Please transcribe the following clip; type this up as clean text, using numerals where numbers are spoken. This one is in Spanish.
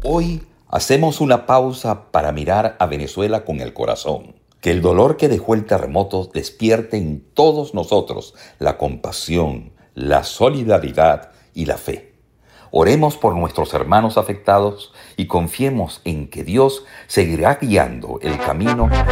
Hoy hacemos una pausa para mirar a Venezuela con el corazón. Que el dolor que dejó el terremoto despierte en todos nosotros la compasión, la solidaridad y la fe. Oremos por nuestros hermanos afectados y confiemos en que Dios seguirá guiando el camino